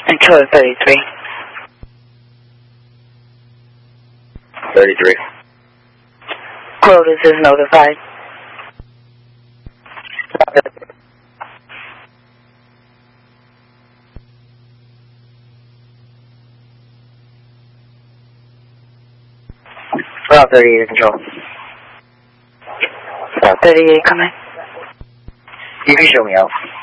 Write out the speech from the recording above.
And Killer 33. 33. Quotas is notified. Route 38 control. Route 38 coming. You can show me out.